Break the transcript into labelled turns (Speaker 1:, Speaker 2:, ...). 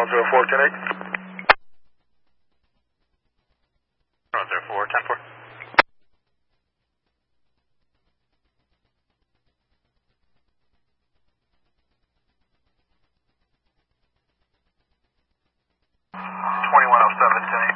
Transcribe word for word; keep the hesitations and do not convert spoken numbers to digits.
Speaker 1: zero four, ten eight.
Speaker 2: one zero four, ten four.
Speaker 1: twenty-one oh seven, ten